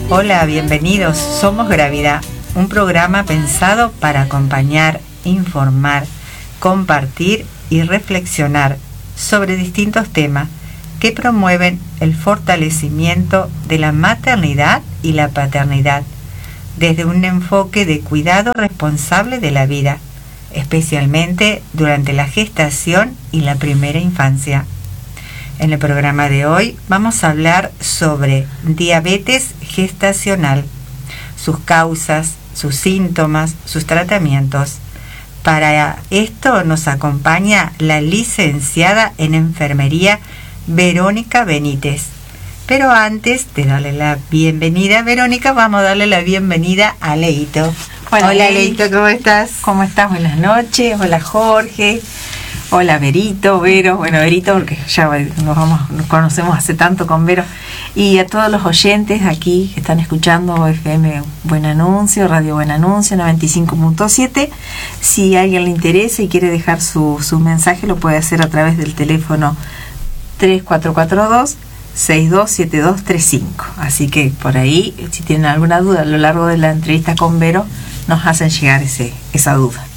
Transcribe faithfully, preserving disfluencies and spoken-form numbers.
Hola, bienvenidos. Somos Gravidad, un programa pensado para acompañar, informar, compartir y reflexionar sobre distintos temas que promueven el fortalecimiento de la maternidad y la paternidad desde un enfoque de cuidado responsable de la vida, especialmente durante la gestación y la primera infancia. En el programa de hoy vamos a hablar sobre diabetes gestacional, sus causas, sus síntomas, sus tratamientos. Para esto nos acompaña la licenciada en enfermería Verónica Benítez. Pero antes de darle la bienvenida a Verónica, vamos a darle la bienvenida a Leito. Hola, Hola Leito, ¿cómo estás? ¿Cómo estás? Buenas noches. Hola Jorge. Hola Verito, Vero. Bueno, Verito porque ya nos vamos, nos conocemos hace tanto con Vero. Y a todos los oyentes aquí que están escuchando F M Buen Anuncio, Radio Buen Anuncio noventa y cinco punto siete. Si a alguien le interesa y quiere dejar su, su mensaje, lo puede hacer a través del teléfono tres cuatro cuatro dos, seis dos siete dos tres cinco. Así que por ahí, si tienen alguna duda a lo largo de la entrevista con Vero, nos hacen llegar ese, esa duda.